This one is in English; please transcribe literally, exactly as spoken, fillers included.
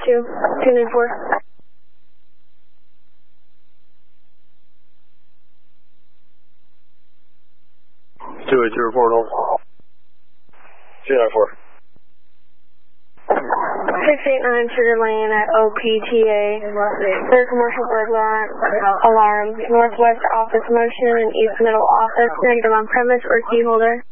two, two nine four. two eight two report home. two nine four. six eight nine Sugar Lane at O P T A. Third commercial burglar alarm. Northwest office motion and east middle office. Negative on premise or key holder.